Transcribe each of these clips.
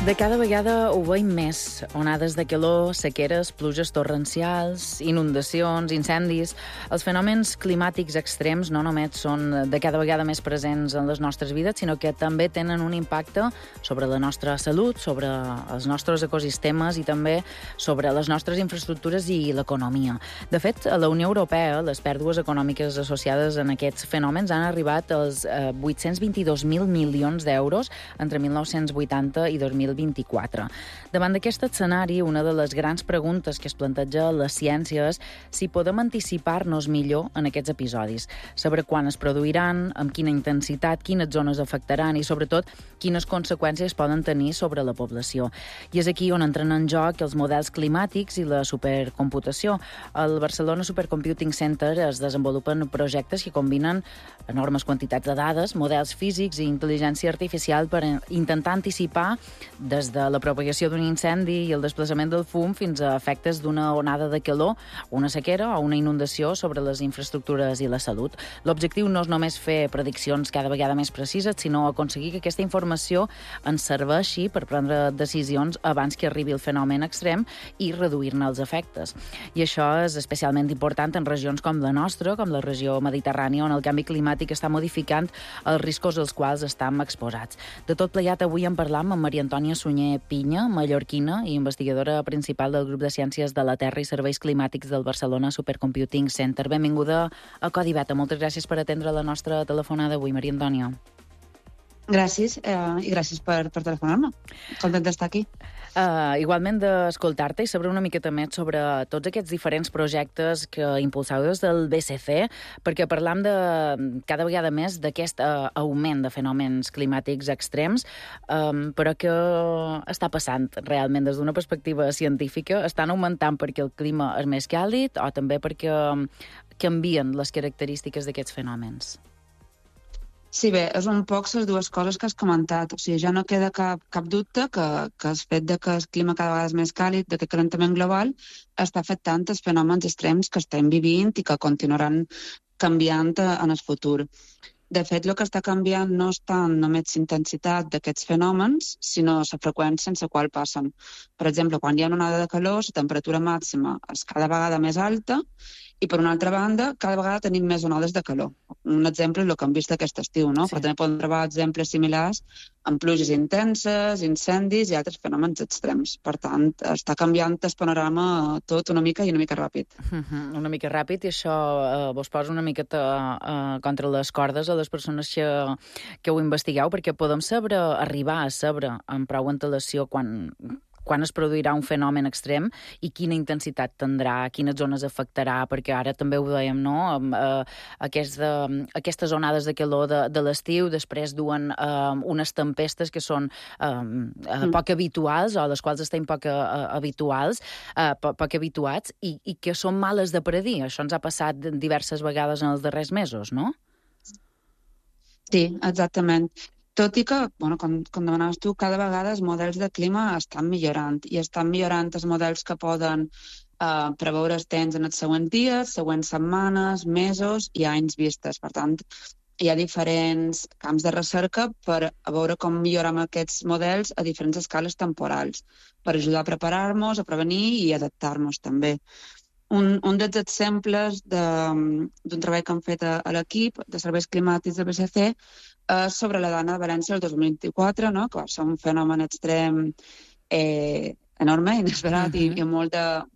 De cada vegada ho veiem més. Onades de calor, sequeres, pluges torrencials, inundacions, incendis. Els fenòmens climàtics extrems no només són de cada vegada més presents en les nostres vides, sinó que també tenen un impacte sobre la nostra salut, sobre els nostres ecosistemes i també sobre les nostres infraestructures i l'economia. De fet, a la Unió Europea, les pèrdues econòmiques associades en aquests fenòmens han arribat als 822.000 milions d'euros entre 1980 i 2024. Davant d'aquest escenari, una de les grans preguntes que es planteja la ciència és si podem anticipar-nos millor en aquests episodis, saber quan es produiran, amb quina intensitat, quines zones afectaran i, sobretot, quines conseqüències poden tenir sobre la població. I és aquí on entren en joc els models climàtics i la supercomputació. Al Barcelona Supercomputing Center es desenvolupen projectes que combinen enormes quantitats de dades, models físics i intel·ligència artificial per intentar anticipar des de la propagació d'un incendi i el desplaçament del fum fins a efectes d'una onada de calor, una sequera o una inundació sobre les infraestructures i la salut. L'objectiu no és només fer prediccions cada vegada més precises, sinó aconseguir que aquesta informació ens serveixi per prendre decisions abans que arribi el fenomen extrem i reduir-ne els efectes. I això és especialment important en regions com la nostra, com la regió mediterrània, on el canvi climàtic està modificant els riscos als quals estem exposats. De tot plegat, avui en parlam amb Maria Antònia Sunyer Pinya, mallorquina i investigadora principal del grup de Ciències de la Terra i Serveis Climàtics del Barcelona Supercomputing Center. Benvinguda a Codi Beta. Moltes gràcies per atendre la nostra telefonada avui, Maria Antònia. Gràcies, i gràcies per telefonar-me. Content d'estar aquí. Igualment d'escoltar-te i saber una miqueta més sobre tots aquests diferents projectes que impulseu des del BCC, perquè parlam de cada vegada més d'aquest augment de fenòmens climàtics extrems, però què està passant realment des d'una perspectiva científica? Estan augmentant perquè el clima és més càlid o també perquè canvien les característiques d'aquests fenòmens? Sí, bé, és un poc les dues coses que has comentat. O sigui, ja no queda cap dubte que el fet de que el clima cada vegada és més càlid, de que el calentament global està afectant els fenòmens extrems que estem vivint i que continuaran canviant en el futur. De fet, el que està canviant no és tant només l'intensitat d'aquests fenòmens, sinó la freqüència en la qual passen. Per exemple, quan hi ha una onada de calor, la temperatura màxima és cada vegada més alta i, per una altra banda, cada vegada tenim més onades de calor. Un exemple és el que hem vist aquest estiu, no? Sí. Però també podem trobar exemples similars amb pluges intenses, incendis i altres fenòmens extrems. Per tant, està canviant el panorama tot una mica ràpid. Una mica ràpid, i això vos posa una miqueta contra les cordes a les persones que ho investigueu, perquè podem arribar a saber amb prou antelació quan es produirà un fenomen extrem i quina intensitat tindrà, quines zones afectarà, perquè ara també ho dèiem, no? Aquestes onades de calor de l'estiu després duen unes tempestes que són poc habituals, o les quals estem poc habituats, i que són males de predir. Això ens ha passat diverses vegades en els darrers mesos, no? Sí, exactament. Tot i que, com demanaves tu, cada vegada els models de clima estan millorant, i estan millorant els models que poden preveure els temps en els següents dies, següents setmanes, mesos i anys vistes. Per tant, hi ha diferents camps de recerca per veure com milloram aquests models a diferents escales temporals, per ajudar a preparar-nos, a prevenir i adaptar-nos també. Un dels exemples d'un treball que han fet a l'equip de serveis climàtics del BCC és sobre la dana de València del 2024, no? Que va ser un fenomen extrem enorme, inesperat i molt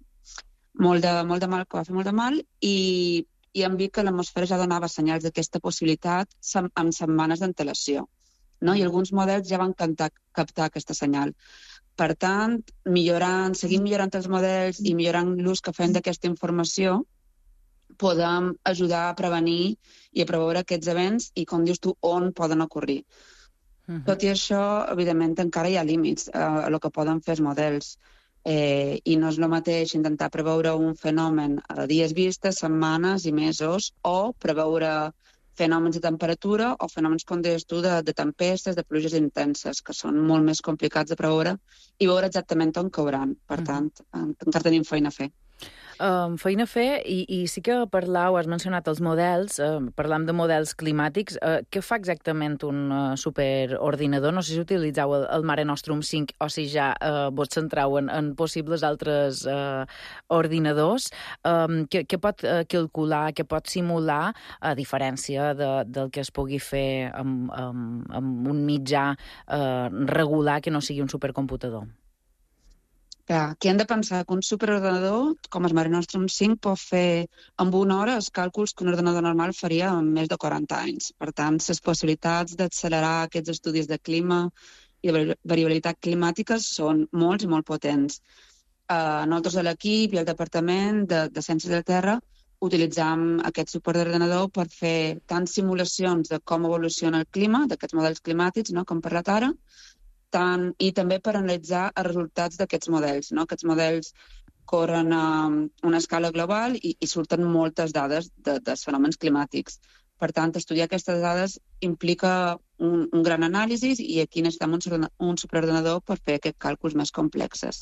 de mal, que va fer molt de mal, i hem vist que l'atmosfera ja donava senyals d'aquesta possibilitat amb setmanes d'antelació, no? I alguns models ja van captar aquesta senyal. Per tant, seguint millorant els models i millorant l'ús que fem d'aquesta informació, podem ajudar a prevenir i a preveure aquests events i, com dius tu, on poden ocorrir. Tot i això, evidentment, encara hi ha límits a el que poden fer els models. I no és el mateix intentar preveure un fenomen a dies vistes, setmanes i mesos, o preveure fenòmens de temperatura o fenòmens, com deies tu, de tempestes, de pluges intenses, que són molt més complicats de preveure i veure exactament on cauran. Per tant, encara tenim feina a fer. Feina a fer, i sí que has mencionat els models, parlam de models climàtics. Què fa exactament un superordinador? No sé si utilitzeu el Mare Nostrum 5 o si ja vos centrau en possibles altres ordinadors. Què pot calcular, què pot simular, a diferència del que es pugui fer amb un mitjà regular que no sigui un supercomputador? Clar, aquí hem de pensar que un superordenador, com el Mare Nostrum 5, pot fer en una hora els càlculs que un ordenador normal faria en més de 40 anys. Per tant, les possibilitats d'accelerar aquests estudis de clima i de variabilitat climàtica són molts i molt potents. Nosaltres a l'equip i al Departament de Ciències de la Terra utilitzam aquest superordenador per fer tant simulacions de com evoluciona el clima, d'aquests models climàtics, no?, com hem parlat ara, i també per analitzar els resultats d'aquests models. No? Aquests models corren a una escala global i surten moltes dades dels fenòmens climàtics. Per tant, estudiar aquestes dades implica un gran anàlisi i aquí necessitem un superordenador per fer aquests càlculs més complexes.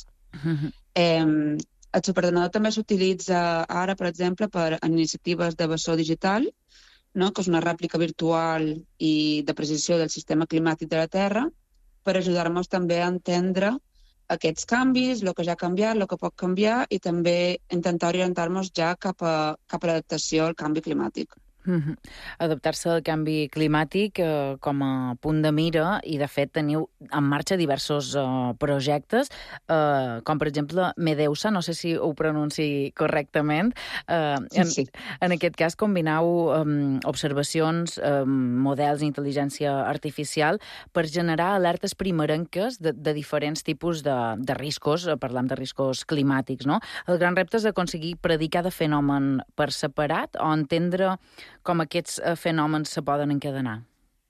El superordenador també s'utilitza ara, per exemple, en iniciatives de bessó digital, no? Que és una rèplica virtual i de precisió del sistema climàtic de la Terra, per ajudar-nos també a entendre aquests canvis, el que ja ha canviat, el que pot canviar, i també intentar orientar-nos ja cap a l'adaptació al canvi climàtic. Adaptar-se al canvi climàtic com a punt de mira, i de fet teniu en marxa diversos projectes, com per exemple Medeusa, no sé si ho pronunci correctament. Sí. En aquest cas combinau observacions, models d'intel·ligència artificial per generar alertes primerenques de diferents tipus de riscos, parlam de riscos climàtics, no? El gran repte és aconseguir predicar de fenomen per separat o entendre com aquests fenòmens se poden encadenar?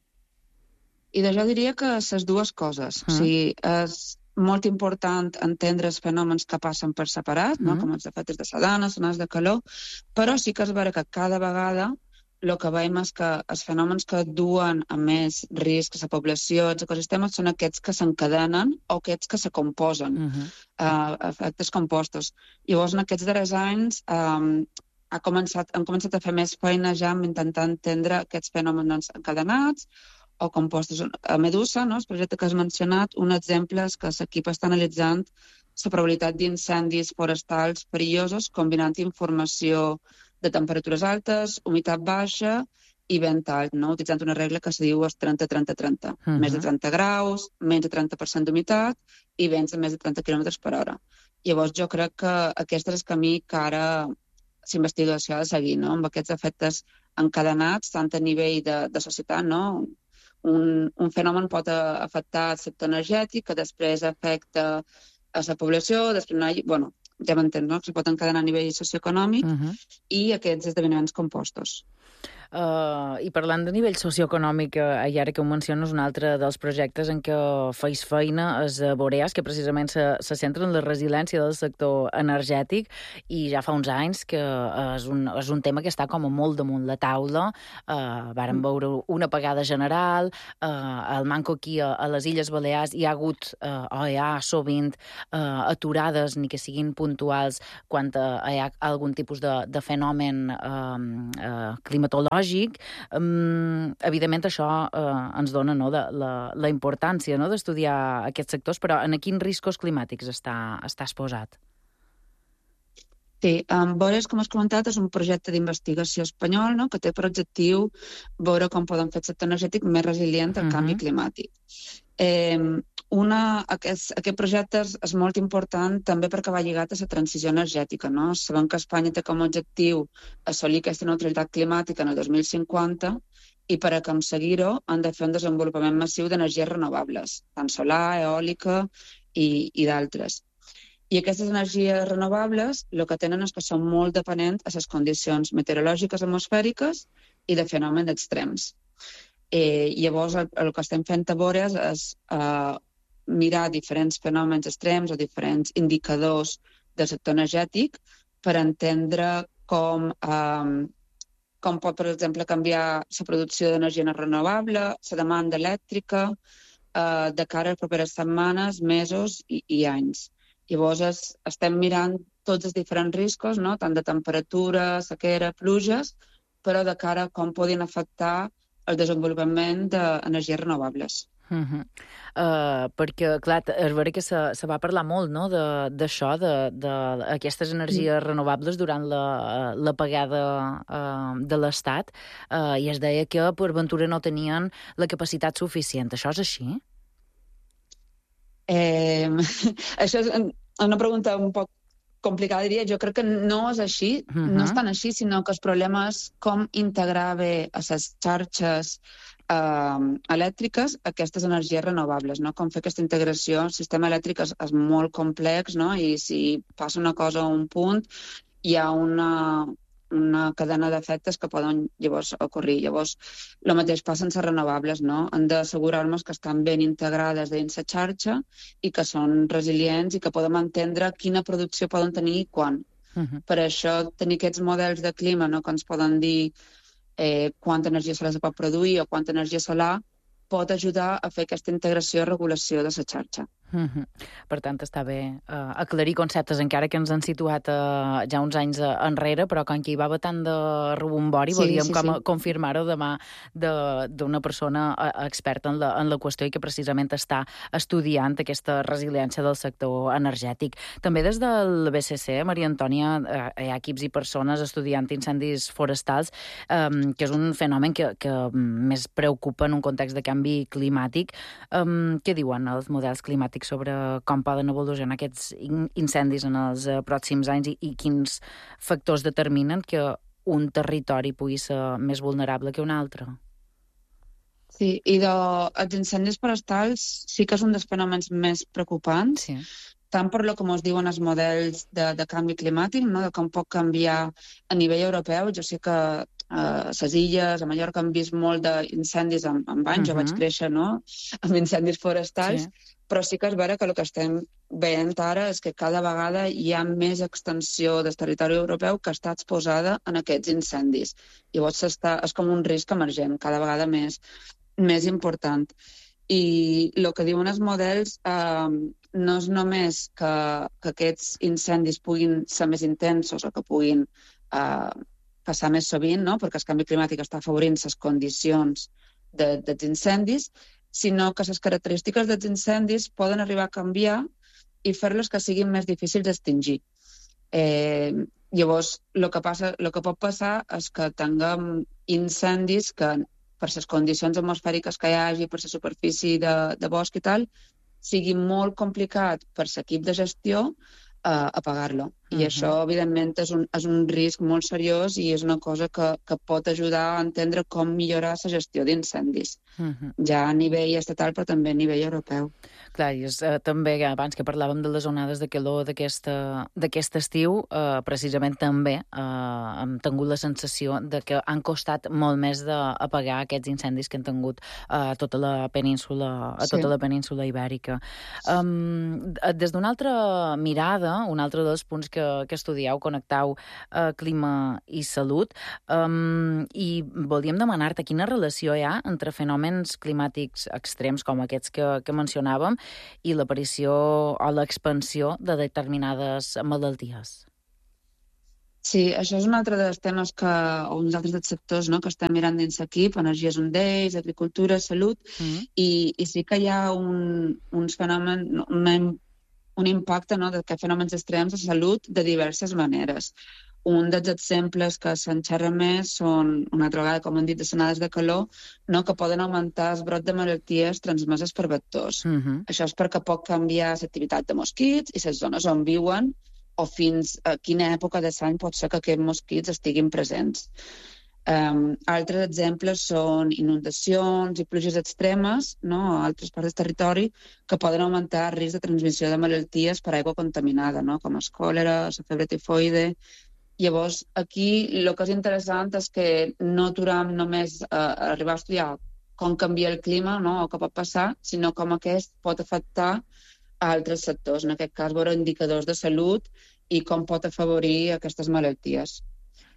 I jo diria que les dues coses. O sigui, és molt important entendre els fenòmens que passen per separat, no? Com els efectes de sedana, les onades de calor, però sí que és vera que cada vegada el que veiem és que els fenòmens que duen a més risc a la població, els ecosistemes, són aquests que s'encadenen o aquests que se composen, efectes compostos. Llavors, en aquests darrers anys, han començat a fer més feina ja amb intentar entendre aquests fenòmens encadenats o compostos. A Medusa, no, el projecte que has mencionat, un exemple és que l'equip està analitzant la probabilitat d'incendis forestals perillosos combinant informació de temperatures altes, humitat baixa i vent alt, no? Utilitzant una regla que se diu 30-30-30. Més de 30 graus, menys de 30% d'humitat i vents de més de 30 km per hora. Llavors jo crec que aquest és el camí que ara l'investigació ha de seguir, no? Amb aquests efectes encadenats, tant a nivell de societat, no? Un fenomen pot afectar el sector energètic, que després afecta a la població, després ja m'entens, no? Que se pot encadenar a nivell socioeconòmic i aquests esdeveniments compostos. I parlant de nivell socioeconòmic, i ara que ho menciones, un altre dels projectes en què feis feina és Boreas, que precisament se centra en la resiliència del sector energètic, i ja fa uns anys que és un tema que està com a molt damunt la taula. Vàrem veure una apagada general, al manco aquí a les Illes Balears hi ha hagut, o hi ha sovint, aturades, ni que siguin puntuals, quan hi ha algun tipus de fenomen climatològic. Evidentment això ens dona, no, la importància, no, d'estudiar aquests sectors, però en quins riscos climàtics està exposat? Sí, Boreas, com has comentat, és un projecte d'investigació espanyol, no?, que té per objectiu veure com podem fer el sector energètic més resilient al canvi climàtic. Aquest projecte és molt important també perquè va lligat a la transició energètica, no? Sabem que Espanya té com a objectiu assolir aquesta neutralitat climàtica en el 2050 i per aconseguir-ho han de fer un desenvolupament massiu d'energies renovables, tant solar, eòlica i d'altres. I aquestes energies renovables el que tenen és que són molt dependents a les condicions meteorològiques atmosfèriques i de fenòmens extrems. Llavors el que estem fent a Boreas és mirar diferents fenòmens extrems o diferents indicadors del sector energètic per entendre com pot, per exemple, canviar la producció d'energia no renovable, la demanda elèctrica, de cara a les properes setmanes, mesos i anys. Llavors estem mirant tots els diferents riscos, no? Tant de temperatura, sequera, pluges, però de cara a com podien afectar el desenvolupament d'energies renovables. Perquè, clar, és vera que se va parlar molt, no?, d'això, d'aquestes energies renovables durant l'apagada de l'Estat, i es deia que per ventura no tenien la capacitat suficient. Això és així? Això és una pregunta un poc complicada, diria. Jo crec que no és així, no és tan així, sinó que el problema és com integrar bé a les xarxes elèctriques aquestes energies renovables, no? Com fer aquesta integració. El sistema elèctric és molt complex, no? I si passa una cosa a un punt, hi ha una cadena d'efectes que poden llavors ocorrir. Llavors, el mateix passa amb les renovables, no? Hem d'assegurar-nos que estan ben integrades dins la xarxa i que són resilients i que podem entendre quina producció poden tenir i quan. Per això, tenir aquests models de clima, no?, que ens poden dir quanta energia solar se pot produir o quanta energia solar pot ajudar a fer aquesta integració i regulació de la xarxa. Per tant, està bé aclarir conceptes, encara que ens han situat ja uns anys enrere, però com que hi va haver tant de rebombori, volíem confirmar-ho demà d'una persona experta en la qüestió i que precisament està estudiant aquesta resiliència del sector energètic. També des del BCC, Maria Antònia, hi ha equips i persones estudiant incendis forestals, que és un fenomen que més preocupa en un context de canvi climàtic. Què diuen els models climàtics sobre com poden evolucionar aquests incendis en els pròxims anys i quins factors determinen que un territori pugui ser més vulnerable que un altre? Sí, i els incendis forestals sí que és un dels fenòmens més preocupants, tant per lo que ens diuen els models de canvi climàtic, no? De com pot canviar a nivell europeu. Jo sé que a les illes, a Mallorca, han vist molt d'incendis amb anys. Jo vaig créixer, no?, amb incendis forestals, però sí que és vera que el que estem veient ara és que cada vegada hi ha més extensió del territori europeu que està exposada en aquests incendis. Llavors és com un risc emergent, cada vegada més important. I el que diuen els models no és només que aquests incendis puguin ser més intensos o que puguin passar més sovint, no?, perquè el canvi climàtic està afavorint les condicions dels incendis, sinó que les característiques dels incendis poden arribar a canviar i fer-los que siguin més difícils d'extingir. Llavors, el que pot passar és que tinguem incendis que, per les condicions atmosfèriques que hi hagi, per la superfície de bosc i tal, sigui molt complicat per l'equip de gestió apagar-lo. I això, evidentment, és un risc molt seriós i és una cosa que pot ajudar a entendre com millorar la gestió d'incendis, ja a nivell estatal, però també a nivell europeu. Clar, i també, abans que parlàvem de les onades de calor d'aquest estiu, precisament també hem tingut la sensació de que han costat molt més d'apagar aquests incendis que han tingut a tota la península ibèrica. Des d'una altra mirada, un altre dels punts que estudieu, connectau clima i salut, i volíem demanar-te quina relació hi ha entre fenòmens climàtics extrems com aquests que mencionàvem i l'aparició o l'expansió de determinades malalties. Sí, això és un altre dels temes o uns altres dels sectors, no?, que estem mirant dins l'equip. Energia és un d'ells, agricultura, salut, i sí que hi ha uns fenòmens, un impacte, no?, d'aquests fenòmens extrems a salut de diverses maneres. Un dels exemples que s'enxerra més són, una altra vegada, com hem dit, les onades de calor, no?, que poden augmentar el brot de malalties transmeses per vectors. Això és perquè pot canviar l'activitat de mosquits i les zones on viuen o fins a quina època de l'any pot ser que aquests mosquits estiguin presents. Altres exemples són inundacions i pluges extremes, no?, a altres parts del territori, que poden augmentar el risc de transmissió de malalties per aigua contaminada, no?, com el còlera, la febre tifoide. Llavors, aquí el que és interessant és que no aturem només a arribar a estudiar com canvia el clima, no?, o què pot passar, sinó com aquest pot afectar a altres sectors, en aquest cas veure indicadors de salut i com pot afavorir aquestes malalties.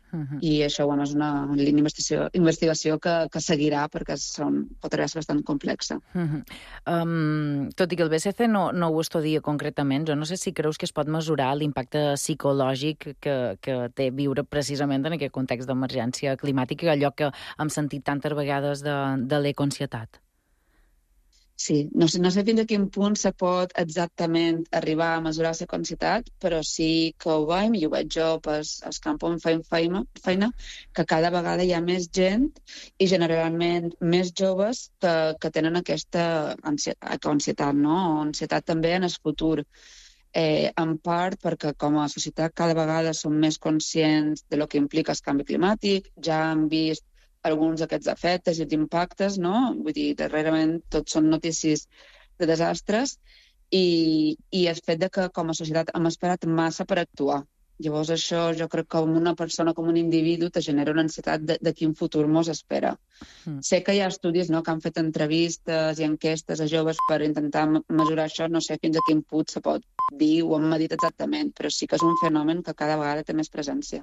I això és una línia d'investigació que seguirà perquè pot ser bastant complexa. Tot i que el BSC no ho estudia concretament, jo no sé si creus que es pot mesurar l'impacte psicològic que té viure precisament en aquest context d'emergència climàtica, allò que hem sentit tantes vegades de l'ecoansietat. Sí, no sé fins a quin punt se pot exactament arribar a mesurar la quantitat, però sí que ho veiem, i ho veig jo al camp on fem feina, que cada vegada hi ha més gent i generalment més joves que tenen aquesta ansietat, no? O ansietat també en el futur. En part perquè com a societat cada vegada som més conscients de lo que implica el canvi climàtic, ja hem vist alguns d'aquests efectes i impactes, no? Vull dir, darrerament tot són notícies de desastres i el fet de que com a societat hem esperat massa per actuar. Llavors això jo crec que com una persona, com un individu, te genera una ansietat de quin futur mos espera. Sé que hi ha estudis, no?, que han fet entrevistes i enquestes a joves per intentar mesurar això, no sé fins a quin punt se pot dir o hem medit exactament, però sí que és un fenomen que cada vegada té més presència.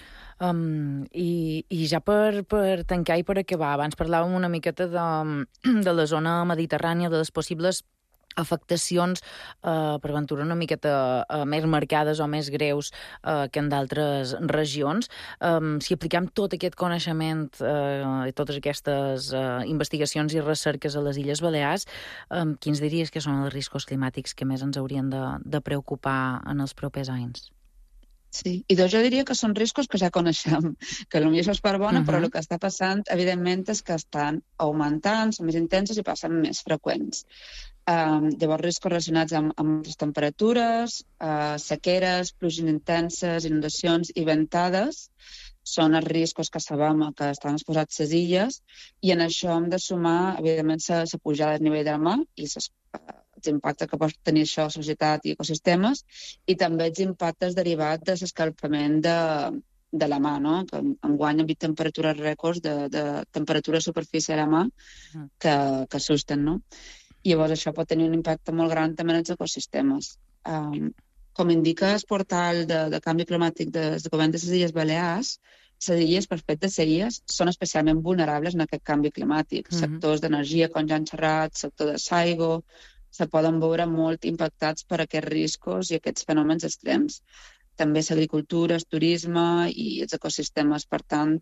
I ja per tancar i per acabar, abans parlàvem una miqueta de la zona mediterrània, de les possibles afectacions per aventura una miqueta més marcades o més greus que en d'altres regions. Si apliquem tot aquest coneixement i totes aquestes investigacions i recerques a les Illes Balears, quins diries que són els riscos climàtics que més ens haurien de preocupar en els propers anys? Sí, i jo diria que són riscos que ja coneixem, que potser això és part bona, però el que està passant, evidentment, és que estan augmentant, són més intensos i passen més freqüents. Llavors, riscos relacionats amb les temperatures, sequeres, pluges intenses, inundacions i ventades són els riscos que sabem que estan exposats les illes, i en això hem de sumar, evidentment, la pujada del nivell del mar i els impactes que pot tenir això a la societat i ecosistemes, i també els impactes derivats de l'escalfament de la mà, no? Que enguany hem vist temperatures rècords de temperatura de superfície a la mà que assusten, no? I llavors això pot tenir un impacte molt gran també en els ecosistemes. Com indica el portal de canvi climàtic del Govern de les Illes Balears, les illes, per fet de ser illes, són especialment vulnerables en aquest canvi climàtic. Sectors d'energia, com ja hem xerrat, sector de l'aigua, se poden veure molt impactats per aquests riscos i aquests fenòmens extrems. També l'agricultura, el turisme i els ecosistemes. Per tant,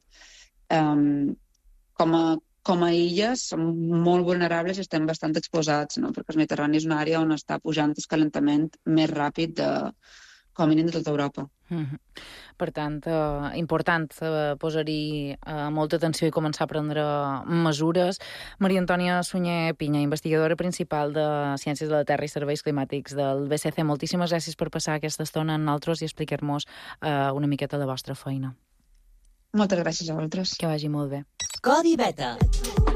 com a illes som molt vulnerables i estem bastant exposats, no? Perquè el Mediterrani és una àrea on està pujant el escalentament més ràpid com a mínim de tota Europa. Per tant, important posar-hi molta atenció i començar a prendre mesures. Maria Antònia Sunyer Pinya, investigadora principal de Ciències de la Terra i Serveis Climàtics del BSC, moltíssimes gràcies per passar aquesta estona amb nosaltres i explicar-nos una miqueta la vostra feina. Moltes gràcies a vosaltres. Que vagi molt bé. Codi Beta.